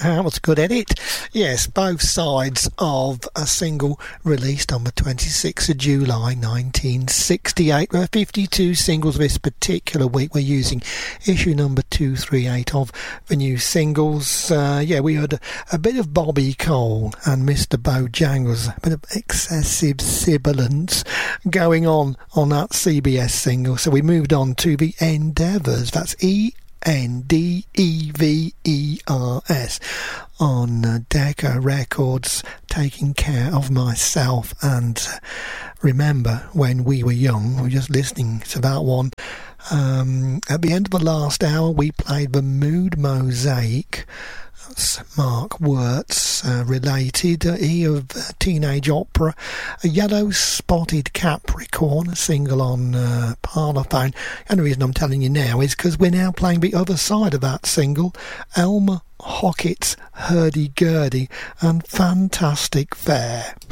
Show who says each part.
Speaker 1: That was a good edit. Yes, both sides of a single released on the 26th of July 1968. There are 52 singles this particular week. We're using issue number 238 of the new singles. We heard a bit of Bobby Cole and Mr. Bojangles, a bit of excessive sibilance going on that CBS single. So we moved on to the Endeavours. That's Endeavers on Decca Records, Taking Care of Myself. And remember when we were young, we were just listening to that one. At the end of the last hour, we played the Mood Mosaic. That's Mark Wirtz related. He of Teenage Opera, a Yellow Spotted Capricorn, a single on Parlophone. And the reason I'm telling you now is because we're now playing the other side of that single, Elmer Hockett's Hurdy Gurdy and Fantastic Fair.